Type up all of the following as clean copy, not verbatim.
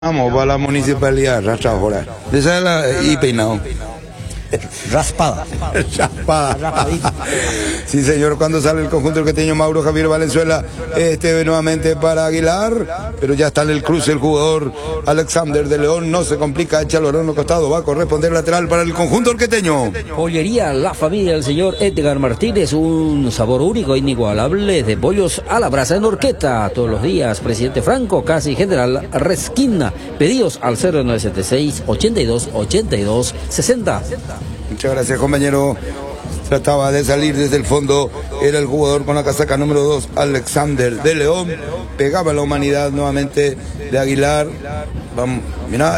Vamos, va a la municipalidad, rastrajora. De esa es la y peinado. Raspada. Raspada. Raspadita. Sí, señor, cuando sale el conjunto del queteño Mauro Javier Valenzuela, nuevamente para Aguilar, pero ya está en el cruce el jugador Alexander de León, no se complica, echa el balón al costado, va a corresponder lateral para el conjunto del queteño. Pollería La Familia del señor Edgar Martínez, un sabor único e inigualable de pollos a la brasa en horqueta, todos los días, Presidente Franco, casi General Resquina, pedidos al 0976 82 82 60. Muchas gracias, compañero. Trataba de salir desde el fondo, era el jugador con la casaca número 2, Alexander de León, pegaba a la humanidad nuevamente de Aguilar. Vamos, mira,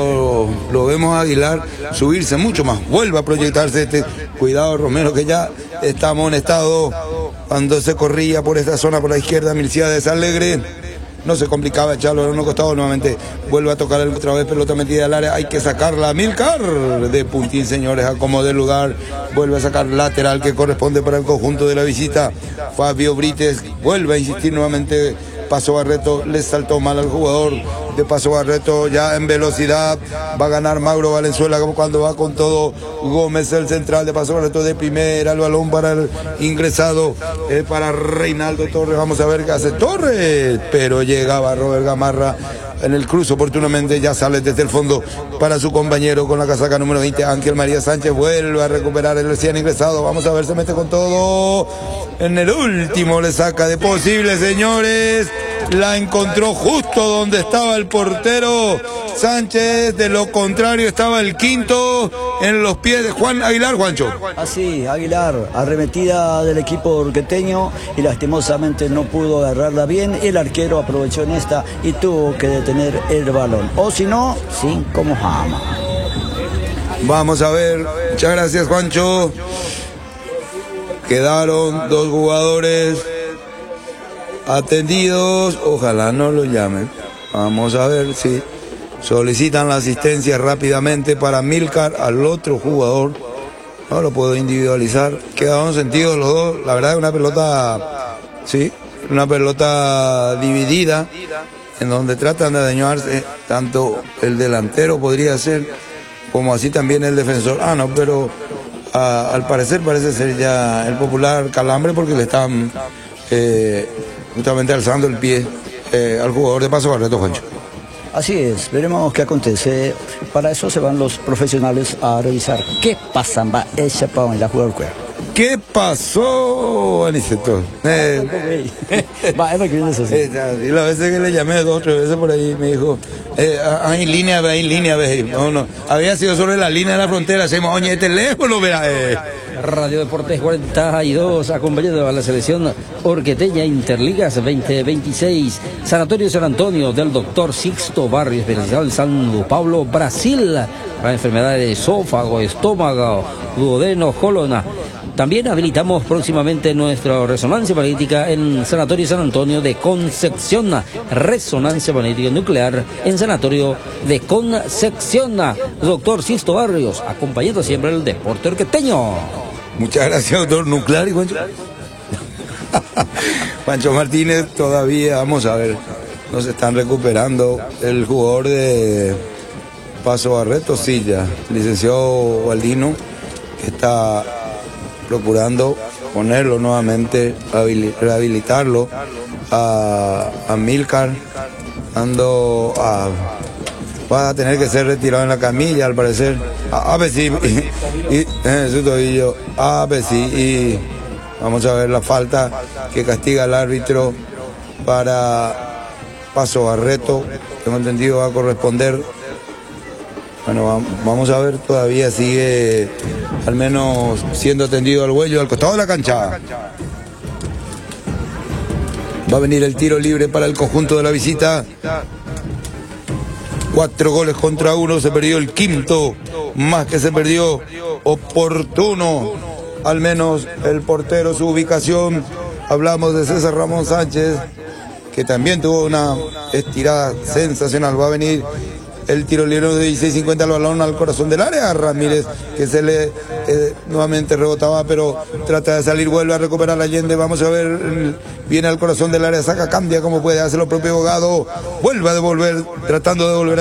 lo vemos a Aguilar subirse mucho más, vuelve a proyectarse cuidado Romero, que ya está amonestado cuando se corría por esta zona por la izquierda, Milciades Alegre. No se complicaba echarlo a uno costado, nuevamente vuelve a tocar otra vez pelota metida al área, hay que sacarla a Milcar de puntín, señores, acomode el lugar, vuelve a sacar lateral que corresponde para el conjunto de la visita. Fabio Brites vuelve a insistir nuevamente, Paso Barreto le saltó mal al jugador de Paso Barreto, ya en velocidad va a ganar Mauro Valenzuela cuando va con todo Gómez, el central de Paso Barreto de primera, el balón para el ingresado, para Reinaldo Torres, vamos a ver qué hace Torres, pero llegaba Robert Gamarra en el cruce oportunamente, ya sale desde el fondo para su compañero con la casaca número 20, Ángel María Sánchez, vuelve a recuperar el recién ingresado, vamos a ver, se mete con todo, en el último le saca de posible, señores, la encontró justo donde estaba el portero Sánchez, de lo contrario estaba el quinto en los pies de Juan Aguilar, Juancho. Así, Aguilar, arremetida del equipo orqueteño y lastimosamente no pudo agarrarla bien. El arquero aprovechó en esta y tuvo que detener el balón. O si no, sin como jama. Vamos a ver, muchas gracias, Juancho. Quedaron dos jugadores atendidos, ojalá no lo llamen. Vamos a ver si solicitan la asistencia rápidamente para Milcar al otro jugador. No lo puedo individualizar. Quedaron sentidos los dos. La verdad es una pelota, sí, una pelota dividida, en donde tratan de dañarse tanto el delantero podría ser, como así también el defensor. No, pero al parecer parece ser ya el popular calambre, porque le están justamente alzando el pie al jugador de Paso Barreto, Juancho. Así es, veremos qué acontece. Para eso se van los profesionales a revisar qué pasa va esa en la jugada del cuerpo. ¿Qué pasó, Aniceto? Va, es que viene eso, sí. Y la veces que le llamé 2 o 3 veces por ahí, me dijo, hay línea, ve. No, había sido sobre la línea de la frontera, se llama, oye, teléfono, verá. Radio Deportes 42, acompañado a la selección orqueteña Interligas 2026. Sanatorio San Antonio del doctor Sixto Barrio, especial San Pablo, Brasil, para enfermedades de esófago, estómago, duodeno, colon. También habilitamos próximamente nuestra resonancia magnética en Sanatorio San Antonio de Concepción, resonancia magnética nuclear en Sanatorio de Concepción. Doctor Sixto Barrios, acompañando siempre el deporte orqueteño. Muchas gracias, doctor. Nuclear y Juancho. Pancho Martínez todavía, vamos a ver, nos están recuperando el jugador de Paso Barreto, sí, ya, licenciado Valdino, que está procurando ponerlo nuevamente, rehabilitarlo a Milcar, va a tener que ser retirado en la camilla, al parecer. A ver si, su tobillo, a ver si, y vamos a ver la falta que castiga el árbitro para Paso Barreto, tengo entendido va a corresponder. Bueno, vamos a ver, todavía sigue al menos siendo atendido al huello al costado de la cancha. Va a venir el tiro libre para el conjunto de la visita. 4 goles contra 1, se perdió el quinto, más que se perdió oportuno, al menos el portero, su ubicación. Hablamos de César Ramón Sánchez, que también tuvo una estirada sensacional. Va a venir el tirolero de 16.50 el balón al corazón del área. Ramírez, que se le nuevamente rebotaba, pero trata de salir, vuelve a recuperar a Allende. Vamos a ver, viene al corazón del área, saca, cambia como puede, hace lo propio Bogado, vuelve a devolver, tratando de devolver